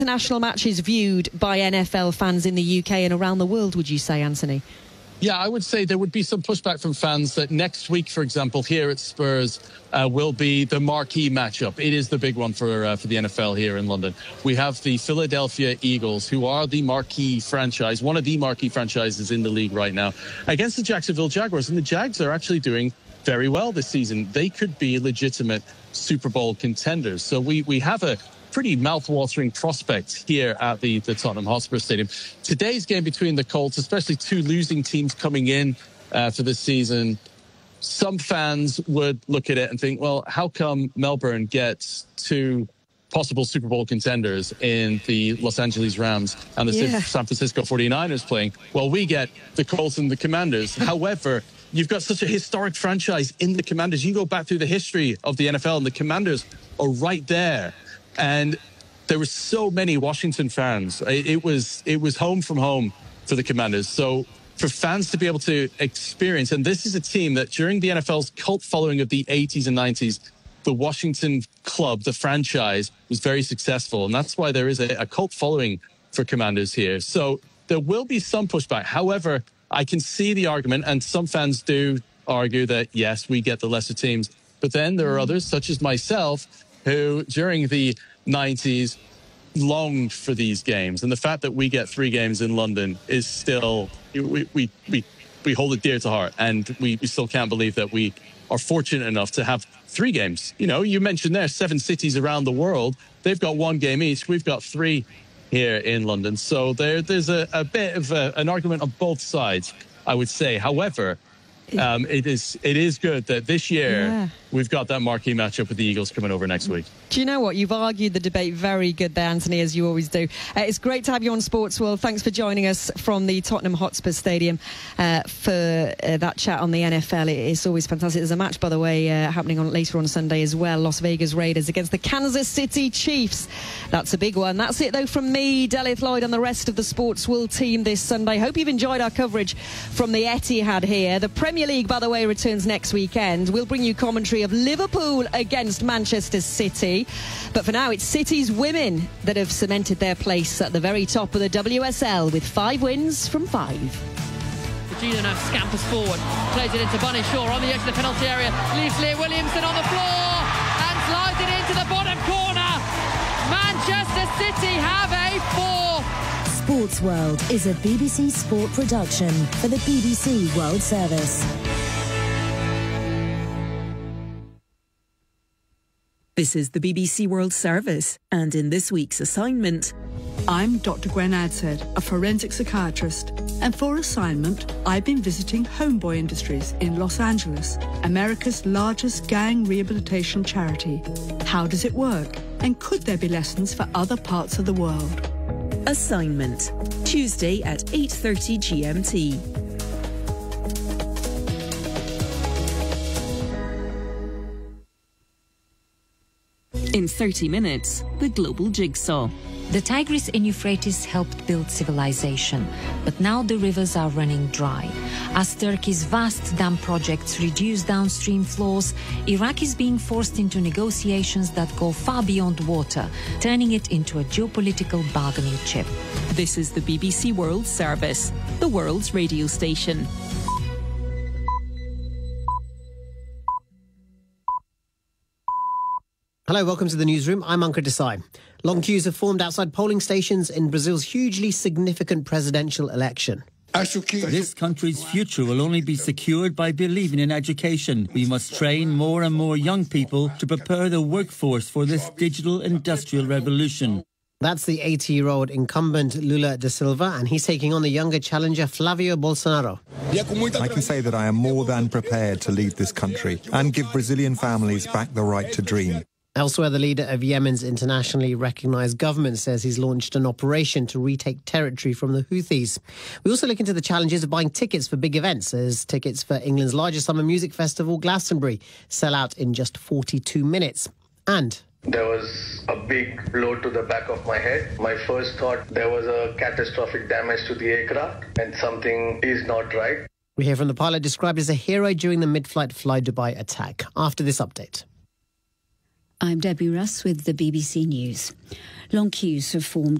International matches viewed by NFL fans in the UK and around the world, would you say, Anthony? Yeah, I would say there would be some pushback from fans that next week, for example, here at Spurs will be the marquee matchup. It is the big one for the NFL here in London. We have the Philadelphia Eagles, who are the marquee franchise, one of the marquee franchises in the league right now, against the Jacksonville Jaguars. And the Jags are actually doing very well this season. They could be legitimate Super Bowl contenders. So we have a pretty mouth-watering prospect here at the Tottenham Hotspur Stadium. Today's game between the Colts, especially two losing teams coming in for this season, some fans would look at it and think, well, how come Melbourne gets two possible Super Bowl contenders in the Los Angeles Rams and the San Francisco 49ers playing? Well, we get the Colts and the Commanders. However, you've got such a historic franchise in the Commanders. You go back through the history of the NFL and the Commanders are right there. And there were so many Washington fans. It was home from home for the Commanders. So for fans to be able to experience, and this is a team that during the NFL's cult following of the 80s and 90s, the Washington club, the franchise, was very successful. And that's why there is a cult following for Commanders here. So there will be some pushback. However, I can see the argument, and some fans do argue that, yes, we get the lesser teams. But then there are others, such as myself, who during the 90s longed for these games. And the fact that we get 3 games in London is still, we hold it dear to heart. And we still can't believe that we are fortunate enough to have 3 games. You know, you mentioned there 7 cities around the world. They've got 1 game each. We've got 3 here in London. So there's a bit of an argument on both sides, I would say. However, it is good that this year we've got that marquee matchup with the Eagles coming over next week. Do you know what? You've argued the debate very good there, Anthony, as you always do. It's great to have you on Sports World. Thanks for joining us from the Tottenham Hotspur Stadium for that chat on the NFL. It's always fantastic. There's a match, by the way, happening later on Sunday as well. Las Vegas Raiders against the Kansas City Chiefs. That's a big one. That's it, though, from me, Delith Lloyd, and the rest of the Sports World team this Sunday. Hope you've enjoyed our coverage from the Etihad here. The Premier League, by the way, returns next weekend. We'll bring you commentary of Liverpool against Manchester City. But for now, it's City's women that have cemented their place at the very top of the WSL with 5 wins from 5. Regina now scampers forward, plays it into Bunny Shaw on the edge of the penalty area, leaves Leah Williamson on the floor and slides it into the bottom corner. Manchester City have a 4. Sports World is a BBC Sport production for the BBC World Service. This is the BBC World Service, and in this week's assignment... I'm Dr. Gwen Adshead, a forensic psychiatrist, and for assignment, I've been visiting Homeboy Industries in Los Angeles, America's largest gang rehabilitation charity. How does it work? And could there be lessons for other parts of the world? Assignment, Tuesday at 8:30 GMT. In 30 minutes, the global jigsaw. The Tigris and Euphrates helped build civilization, but now the rivers are running dry. As Turkey's vast dam projects reduce downstream flows, Iraq is being forced into negotiations that go far beyond water, turning it into a geopolitical bargaining chip. This is the BBC World Service, the world's radio station. Hello, welcome to the newsroom. I'm Ankur Desai. Long queues have formed outside polling stations in Brazil's hugely significant presidential election. This country's future will only be secured by believing in education. We must train more and more young people to prepare the workforce for this digital industrial revolution. That's the 80-year-old incumbent Lula da Silva, and he's taking on the younger challenger Flavio Bolsonaro. I can say that I am more than prepared to lead this country and give Brazilian families back the right to dream. Elsewhere, the leader of Yemen's internationally recognised government says he's launched an operation to retake territory from the Houthis. We also look into the challenges of buying tickets for big events, as tickets for England's largest summer music festival, Glastonbury, sell out in just 42 minutes. And there was a big blow to the back of my head. My first thought, there was a catastrophic damage to the aircraft and something is not right. We hear from the pilot described as a hero during the mid-flight Fly Dubai attack. After this update. I'm Debbie Russ with the BBC News. Long queues have formed